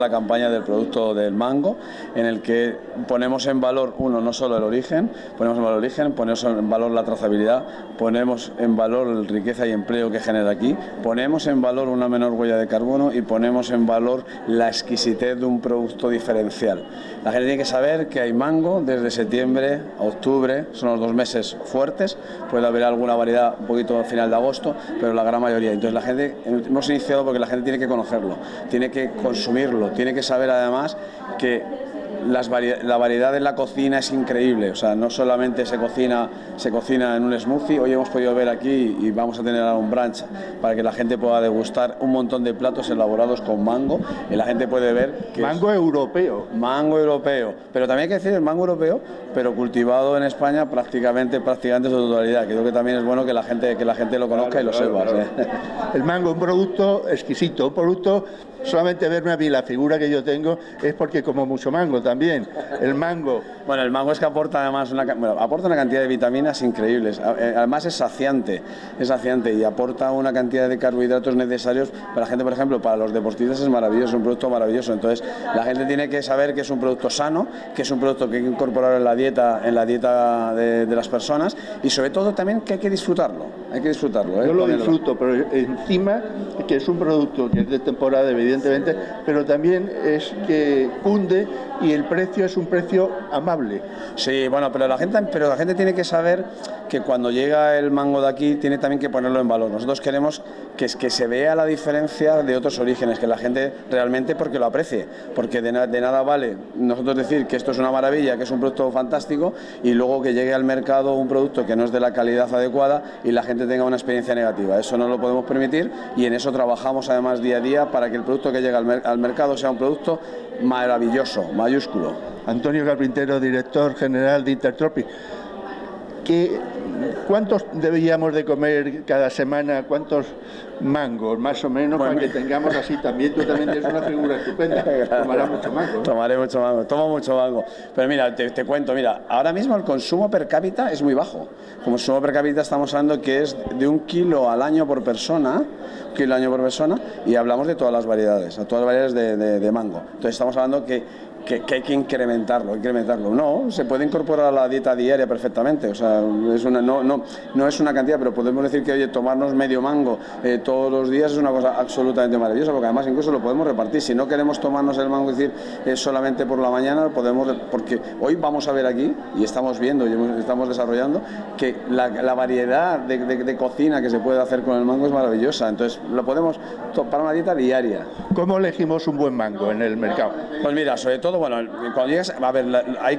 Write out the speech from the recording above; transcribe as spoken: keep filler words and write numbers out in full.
La campaña del producto del mango, en el que ponemos en valor, uno, no solo el origen, ponemos en valor el origen, ponemos en valor la trazabilidad, ponemos en valor la riqueza y empleo que genera aquí, ponemos en valor una menor huella de carbono y ponemos en valor la exquisitez de un producto diferencial. La gente tiene que saber que hay mango desde septiembre a octubre, son los dos meses fuertes, puede haber alguna variedad un poquito al final de agosto, pero la gran mayoría. Entonces la gente, hemos iniciado porque la gente tiene que conocerlo, tiene que consumirlo, tiene que saber además que las vari la variedad en la cocina es increíble, o sea, no solamente se cocina, se cocina en un smoothie. Hoy hemos podido ver aquí y vamos a tener ahora un brunch para que la gente pueda degustar un montón de platos elaborados con mango y la gente puede ver que mango es europeo. Mango europeo, pero también hay que decir el mango europeo, pero cultivado en España prácticamente, prácticamente en su totalidad, que creo que también es bueno que la gente, que la gente lo conozca, claro, y lo claro, sepa. Claro. ¿Sí? El mango es un producto exquisito, un producto, solamente verme a mí la figura que yo tengo es porque como mucho mango también. El mango. Bueno, el mango es que aporta además una, bueno, aporta una cantidad de vitaminas increíbles. Además es saciante, es saciante y aporta una cantidad de carbohidratos necesarios para la gente, por ejemplo, para los deportistas es maravilloso, es un producto maravilloso. Entonces, la gente tiene que saber que es un producto sano, que es un producto que hay que incorporar en la dieta, en la dieta de, de las personas y sobre todo también que hay que disfrutarlo. Hay que disfrutarlo. ¿eh? Yo lo Ponerlo. disfruto, pero encima que es un producto que es de temporada, evidentemente, pero también es que cunde y el precio es un precio amable. Sí, bueno, pero la gente, pero la gente tiene que saber que cuando llega el mango de aquí tiene también que ponerlo en valor. Nosotros queremos que, que se vea la diferencia de otros orígenes, que la gente realmente porque lo aprecie, porque de, na, de nada vale nosotros decir que esto es una maravilla, que es un producto fantástico y luego que llegue al mercado un producto que no es de la calidad adecuada y la gente tenga una experiencia negativa. Eso no lo podemos permitir y en eso trabajamos además día a día para que el producto que llegue al, mer al mercado sea un producto maravilloso, mayúsculo. Antonio Carpintero, director general de Intertropic. ¿Qué, ¿Cuántos deberíamos de comer cada semana? ¿Cuántos mangos, más o menos, bueno, para que tengamos así también? Tú también tienes una figura estupenda. Tomarás mucho mango. Tomaré mucho mango, tomo mucho mango. Pero mira, te, te cuento, mira, ahora mismo el consumo per cápita es muy bajo. Como consumo per cápita estamos hablando que es de un kilo al año por persona, un kilo al año por persona, y hablamos de todas las variedades, a todas las variedades de, de, de mango. Entonces estamos hablando que Que, que hay que incrementarlo, incrementarlo. No, se puede incorporar a la dieta diaria perfectamente, o sea, es una, no, no, no es una cantidad, pero podemos decir que, oye, tomarnos medio mango eh, todos los días es una cosa absolutamente maravillosa, porque además incluso lo podemos repartir. Si no queremos tomarnos el mango, es decir, eh, solamente por la mañana, podemos, porque hoy vamos a ver aquí, y estamos viendo, y estamos desarrollando, que la, la variedad de, de, de cocina que se puede hacer con el mango es maravillosa, entonces lo podemos para una dieta diaria. ¿Cómo elegimos un buen mango en el mercado? Pues mira, sobre todo, bueno, cuando llegas, a ver, hay